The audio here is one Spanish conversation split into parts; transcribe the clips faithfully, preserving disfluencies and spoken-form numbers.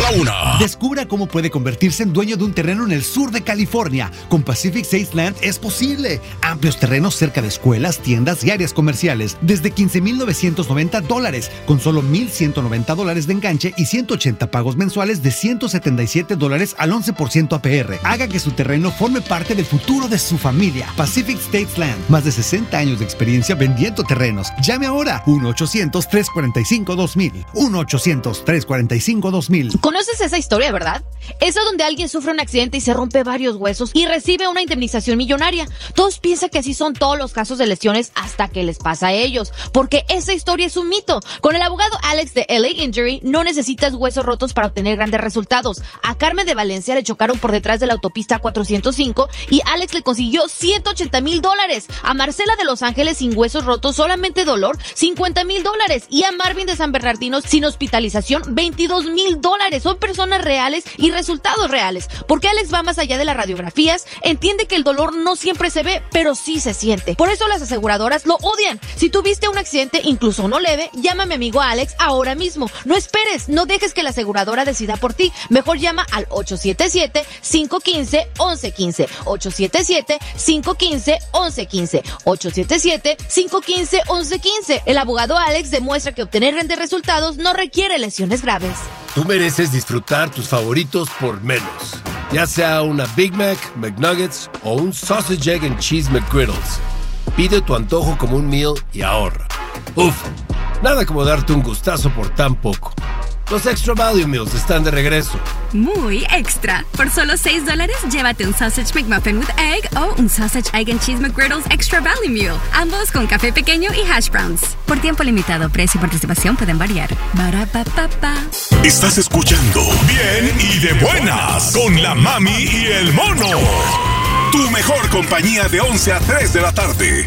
la una. Descubra cómo puede convertirse en dueño de un terreno en el sur de California. Con Pacific States Land es posible. Amplios terrenos cerca de escuelas, tiendas y áreas comerciales. Desde quince mil novecientos noventa dólares, con solo mil ciento noventa dólares de enganche y ciento ochenta pagos mensuales de ciento setenta y siete dólares al once por ciento A P R. Haga que su terreno forme parte del futuro de su familia. Pacific States Land. Más de sesenta años de experiencia vendiendo terrenos. Llame ahora. uno ochocientos, tres cuarenta y cinco, dos mil. uno ochocientos, tres cuarenta y cinco, dos mil. ¿Conoces esa historia, verdad? Esa donde alguien sufre un accidente y se rompe varios huesos y recibe una indemnización millonaria. Todos piensan que así son todos los casos de lesiones hasta que les pasa a ellos, porque esa historia es un mito. Con el abogado Alex de L A Injury no necesitas huesos rotos para obtener grandes resultados. A Carmen de Valencia le chocaron por detrás de la autopista cuatrocientos cinco y Alex le consiguió ciento ochenta mil dólares. A Marcela de Los Ángeles sin huesos rotos, solamente dolor, cincuenta mil dólares. Y a Marvin de San Bernardino sin hospitalización, veintidós mil dólares. Son personas reales y resultados reales. Porque Alex va más allá de las radiografías, entiende que el dolor no siempre se ve, pero sí se siente. Por eso las aseguradoras lo odian. Si tuviste un accidente, incluso uno leve, llama a mi amigo Alex ahora mismo. No esperes, no dejes que la aseguradora decida por ti. Mejor llama al ocho siete siete, cinco uno cinco, once quince. ocho siete siete, cinco uno cinco, once quince. ocho siete siete, cinco uno cinco, once quince. El abogado Alex demuestra que obtener grandes resultados no requiere lesiones graves. Tú mereces disfrutar tus favoritos por menos. Ya sea una Big Mac, McNuggets o un Sausage, Egg and Cheese McGriddles. Pide tu antojo como un meal y ahorra. Uf, nada como darte un gustazo por tan poco. Los Extra Value Meals están de regreso. Muy extra. Por solo seis dólares, llévate un Sausage McMuffin with Egg o un Sausage, Egg and Cheese McGriddles Extra Value Meal. Ambos con café pequeño y hash browns. Por tiempo limitado, precio y participación pueden variar. Ba-ra-pa-pa-pa. Estás escuchando Bien y de Buenas con la Mami y el Mono. Tu mejor compañía de once a tres de la tarde.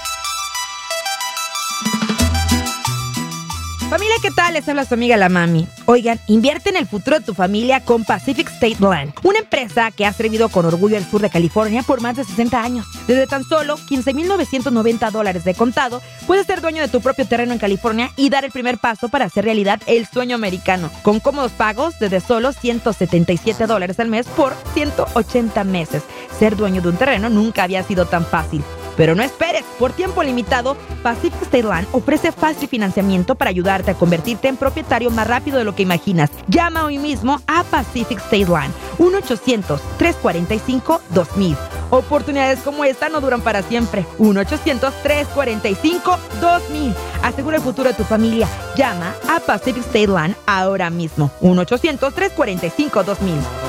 Familia, ¿qué tal? Les habla su amiga la Mami. Oigan, invierte en el futuro de tu familia con Pacific State Land, una empresa que ha servido con orgullo al sur de California por más de sesenta años. Desde tan solo quince mil novecientos noventa dólares de contado, puedes ser dueño de tu propio terreno en California y dar el primer paso para hacer realidad el sueño americano, con cómodos pagos desde solo ciento setenta y siete dólares al mes por ciento ochenta meses. Ser dueño de un terreno nunca había sido tan fácil. Pero no esperes, por tiempo limitado, Pacific State Land ofrece fácil financiamiento para ayudarte a convertirte en propietario más rápido de lo que imaginas. Llama hoy mismo a Pacific State Land, uno ochocientos, tres cuarenta y cinco, dos mil. Oportunidades como esta no duran para siempre. uno ochocientos, tres cuarenta y cinco, dos mil. Asegura el futuro de tu familia. Llama a Pacific State Land ahora mismo. uno ochocientos, tres cuarenta y cinco, dos mil.